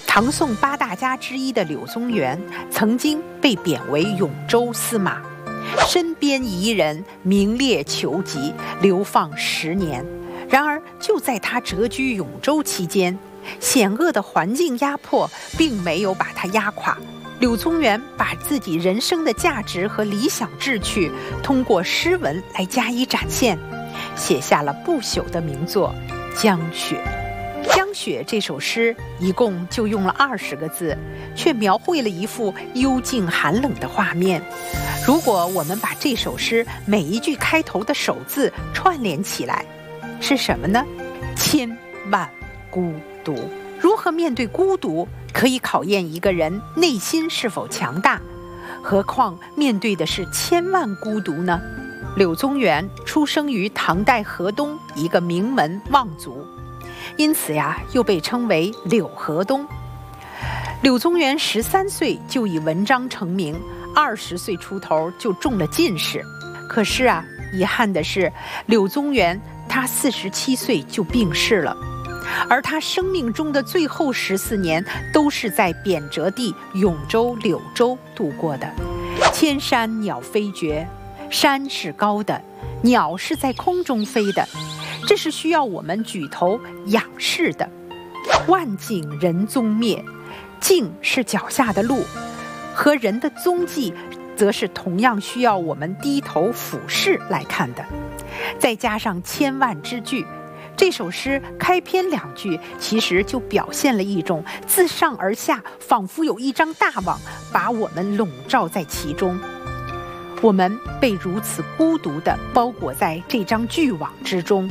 唐宋八大家之一的柳宗元曾经被贬为永州司马，身边夷人，名列囚籍，流放10年。然而就在他谪居永州期间，险恶的环境压迫并没有把他压垮。柳宗元把自己人生的价值和理想志趣通过诗文来加以展现，写下了不朽的名作《江雪》。《江雪》这首诗一共就用了20个字，却描绘了一幅幽静寒冷的画面。如果我们把这首诗每一句开头的首字串联起来，是什么呢？千万孤独。如何面对孤独，可以考验一个人内心是否强大，何况面对的是千万孤独呢？柳宗元出生于唐代河东一个名门望族，因此又被称为柳河东。柳宗元13岁就以文章成名，20岁出头就中了进士。可是遗憾的是，柳宗元他47岁就病逝了，而他生命中的最后14年都是在贬谪地永州、柳州度过的。千山鸟飞绝，山是高的，鸟是在空中飞的，这是需要我们举头仰视的。万径人踪灭，径是脚下的路，和人的踪迹则是同样需要我们低头俯视来看的。再加上千万之句，这首诗开篇2句其实就表现了一种自上而下，仿佛有一张大网把我们笼罩在其中。我们被如此孤独地包裹在这张巨网之中。